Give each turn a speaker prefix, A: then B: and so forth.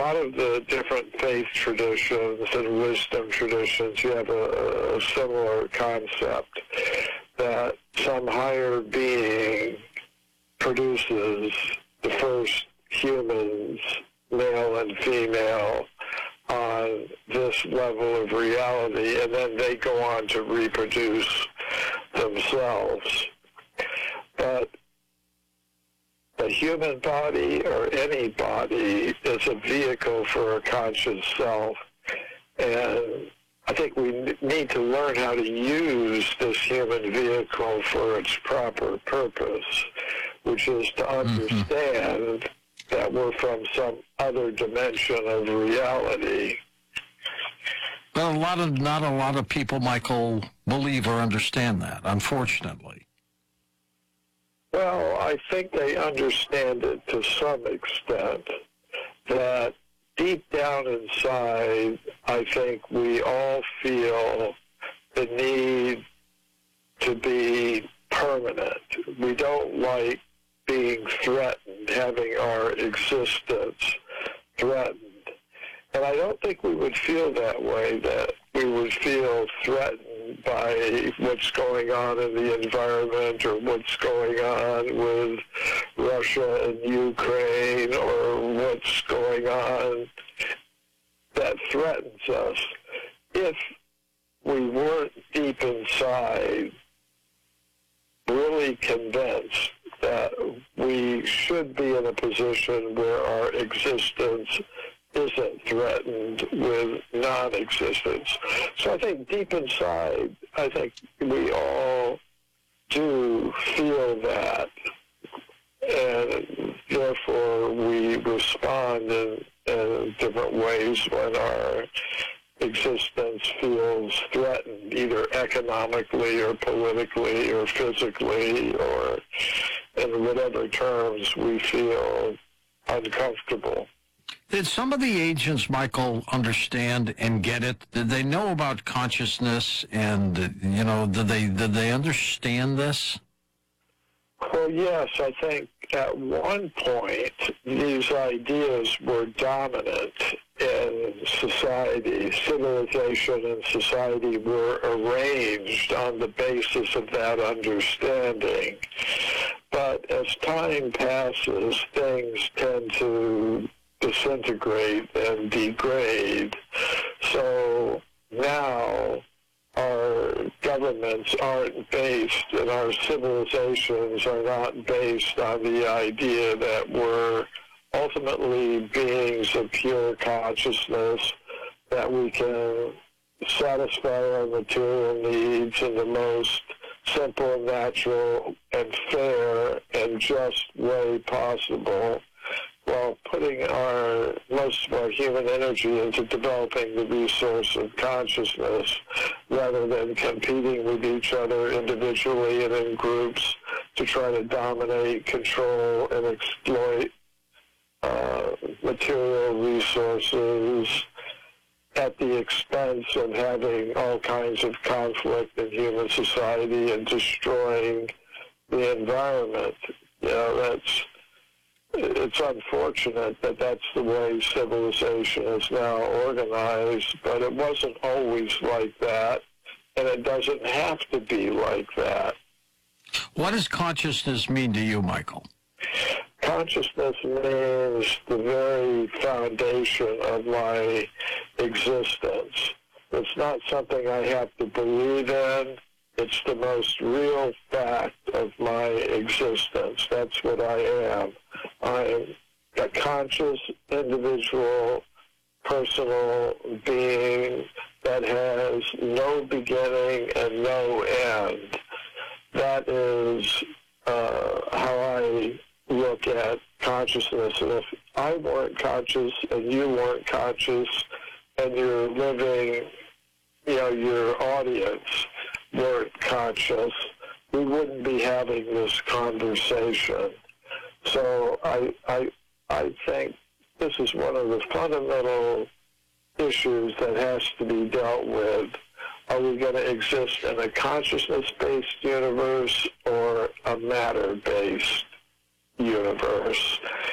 A: lot of the different faith traditions and wisdom traditions, you have a similar concept that some higher being produces the first humans, male and female, on this level of reality, and then they go on to reproduce themselves. But the human body, or any body, is a vehicle for a conscious self. And I think we need to learn how to use this human vehicle for its proper purpose, which is to understand that we're from some other dimension of reality.
B: Well, not a lot of people, Michael, believe or understand that, unfortunately.
A: Well, I think they understand it to some extent, that deep down inside, I think we all feel the need to be permanent. We don't like being threatened, having our existence threatened. And I don't think we would feel that way, that we would feel threatened by what's going on in the environment or what's going on with Russia and Ukraine or what's going on that threatens us. If we weren't deep inside really convinced that we should be in a position where our existence isn't threatened with non-existence. So I think deep inside, I think we all do feel that, and therefore we respond in different ways when our existence feels threatened, either economically or politically or physically, or in whatever terms we feel uncomfortable.
B: Did some of the agents, Michael, understand and get it? Did they know about consciousness and, did they understand this?
A: Well, yes, I think at one point these ideas were dominant in society. Civilization and society were arranged on the basis of that understanding. But as time passes, things tend to disintegrate and degrade. So now our governments aren't based, and our civilizations are not based on the idea that we're ultimately beings of pure consciousness, that we can satisfy our material needs in the most simple, natural, and fair and just way possible, while putting most of our human energy into developing the resource of consciousness rather than competing with each other individually and in groups to try to dominate, control, and exploit material resources at the expense of having all kinds of conflict in human society and destroying the environment. It's unfortunate that that's the way civilization is now organized, but it wasn't always like that, and it doesn't have to be like that.
B: What does consciousness mean to you, Michael?
A: Consciousness means the very foundation of my existence. It's not something I have to believe in. It's the most real fact of my existence. That's what I am. I'm a conscious, individual, personal being that has no beginning and no end. That is how I look at consciousness. And if I weren't conscious and you weren't conscious and you're living, your audience weren't conscious, we wouldn't be having this conversation. So I think this is one of the fundamental issues that has to be dealt with. Are we going to exist in a consciousness-based universe or a matter-based universe?